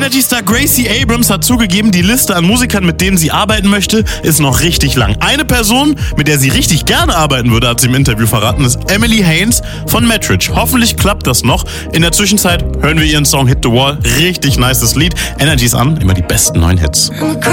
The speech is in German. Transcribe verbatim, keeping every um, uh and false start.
Energy-Star Gracie Abrams hat zugegeben, die Liste an Musikern, mit denen sie arbeiten möchte, ist noch richtig lang. Eine Person, mit der sie richtig gerne arbeiten würde, hat sie im Interview verraten, ist Emily Haines von Mettridge. Hoffentlich klappt das noch. In der Zwischenzeit hören wir ihren Song Hit the Wall. Richtig nices Lied. Energy ist an, immer die besten neuen Hits.